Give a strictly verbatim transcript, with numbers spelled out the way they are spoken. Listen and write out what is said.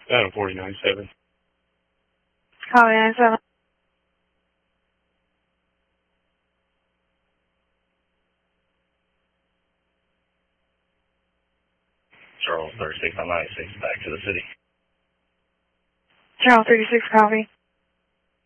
Adam forty-nine seven. Copy, nine seven. Charles thirty-six on ninety-six, back to the city. Charles thirty-six, copy.